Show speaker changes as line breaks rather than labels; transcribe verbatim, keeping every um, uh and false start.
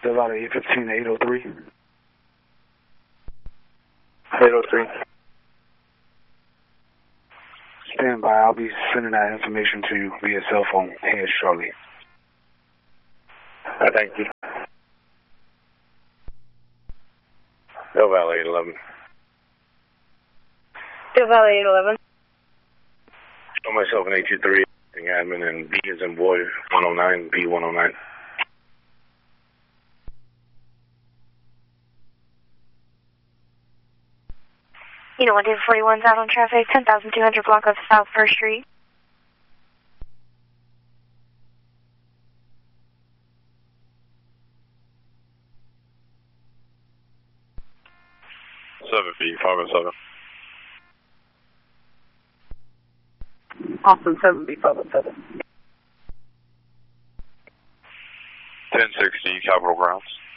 Still out of eight fifteen to eight oh three.
eight oh three.
Stand by. I'll be sending that information to you via cell phone here shortly.
Uh, thank you. Del Valle eight eleven.
Del Valle eight eleven.
Show myself an eight two three, admin, and B is in boy, one oh nine, B one oh nine.
You know, one David forty-one's out on traffic, ten thousand two hundred block of South First Street.
seven B, five oh seven.
Austin seven B five oh seven.
ten sixty, Capitol Grounds.